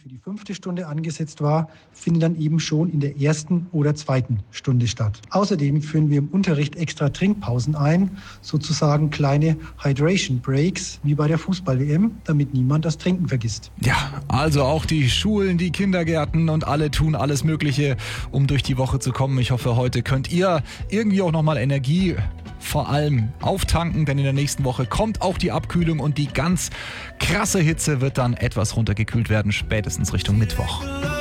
für die 5. Stunde angesetzt war, findet dann eben schon in der 1. oder 2. Stunde statt. Außerdem führen wir im Unterricht extra Trinkpausen ein, sozusagen kleine Hydration Breaks, wie bei der Fußball-WM, damit niemand das Trinken vergisst. Ja, also auch die Schulen, die Kindergärten und alle tun alles Mögliche, um durch die Woche zu kommen. Ich hoffe, heute könnt ihr irgendwie auch nochmal Energie vor allem auftanken, denn in der nächsten Woche kommt auch die Abkühlung und die ganz krasse Hitze wird dann etwas runtergekühlt werden, spätestens Richtung Mittwoch.